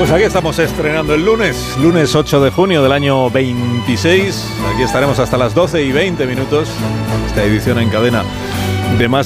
Pues aquí estamos estrenando el lunes 8 de junio del año 26. Aquí estaremos hasta las 12:20. Esta edición en cadena de Más